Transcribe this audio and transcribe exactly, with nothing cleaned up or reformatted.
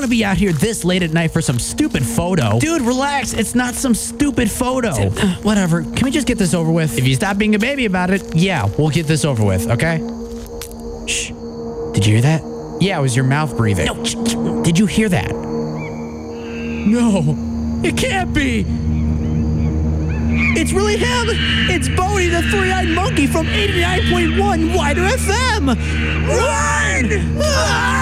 want to be out here this late at night for some stupid photo. Dude, relax. It's not some stupid photo. Uh, whatever. Can we just get this over with? If you stop being a baby about it, yeah, we'll get this over with, okay? Shh. Did you hear that? Yeah, it was your mouth breathing. No, sh- sh- did you hear that? No, it can't be. It's really him. It's Bodie, the three-eyed monkey from eighty-nine point one Wider F M. Run! Ah!